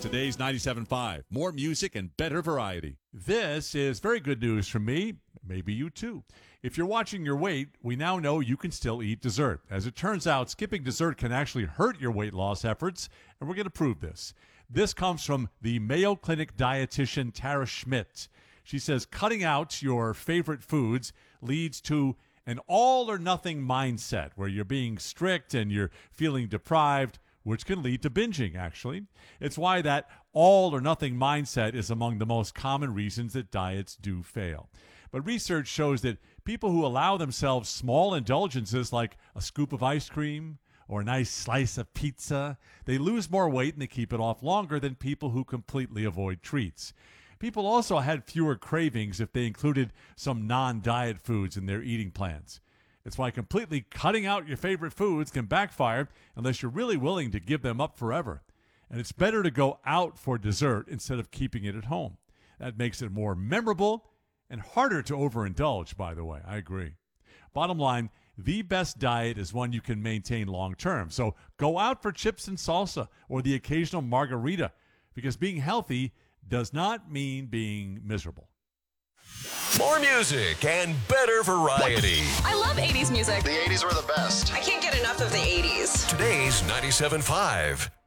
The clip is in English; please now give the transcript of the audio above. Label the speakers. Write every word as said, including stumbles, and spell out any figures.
Speaker 1: today's ninety-seven point five. More music and better variety.
Speaker 2: This is very good news for me, maybe you too. If you're watching your weight, we now know you can still eat dessert. As it turns out, skipping dessert can actually hurt your weight loss efforts, and we're going to prove this. This comes from the Mayo Clinic dietitian Tara Schmidt. She says cutting out your favorite foods leads to an all-or-nothing mindset where you're being strict and you're feeling deprived, which can lead to binging, actually. It's why that all-or-nothing mindset is among the most common reasons that diets do fail. But research shows that people who allow themselves small indulgences like a scoop of ice cream or a nice slice of pizza, they lose more weight and they keep it off longer than people who completely avoid treats. People also had fewer cravings if they included some non-diet foods in their eating plans. It's why completely cutting out your favorite foods can backfire unless you're really willing to give them up forever. And it's better to go out for dessert instead of keeping it at home. That makes it more memorable and harder to overindulge, by the way. I agree. Bottom line, the best diet is one you can maintain long term. So go out for chips and salsa or the occasional margarita, because being healthy does not mean being miserable.
Speaker 3: More music and better variety.
Speaker 4: I love eighties music.
Speaker 5: The eighties were the best.
Speaker 4: I can't get enough of the eighties.
Speaker 3: Today's ninety-seven point five.